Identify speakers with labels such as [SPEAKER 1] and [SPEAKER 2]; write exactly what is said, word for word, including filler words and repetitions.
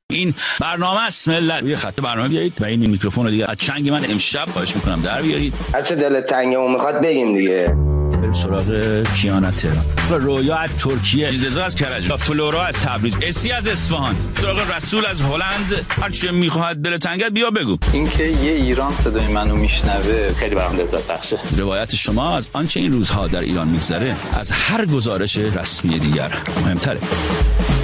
[SPEAKER 1] این برنامه است ملت. روی خط برنامه بیایید و این میکروفون رو دیگه از چنگ من امشب خواهش میکنم در بیارید.
[SPEAKER 2] هر چه دلت تنگمون میخواد بگیم دیگه.
[SPEAKER 1] بریم سراغ کیانا تهران، رویا از ترکیه، رضا از کرج، فلورا از تبریز، اسی از اصفهان، سراغ رسول از هلند. هر چه میخواد دل تنگت بیا بگو.
[SPEAKER 3] اینکه یه ایران صدای منو میشنوه
[SPEAKER 4] خیلی برام لذت بخشه.
[SPEAKER 1] روایت شما از آنچه این روزها در ایران میگذره از هر گزارش رسمی دیگر مهمتره.